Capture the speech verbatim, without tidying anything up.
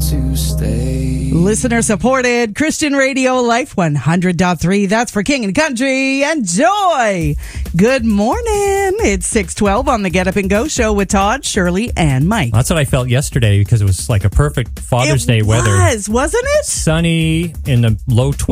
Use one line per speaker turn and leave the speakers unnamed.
to stay.
Listener supported Christian Radio Life one hundred point three. That's for King and Country. Enjoy. Good morning. It's six twelve on the Get Up and Go show with Todd, Shirley, and Mike.
That's what I felt yesterday because it was like a perfect Father's
it
Day weather.
It was, wasn't it?
Sunny in the low twenties.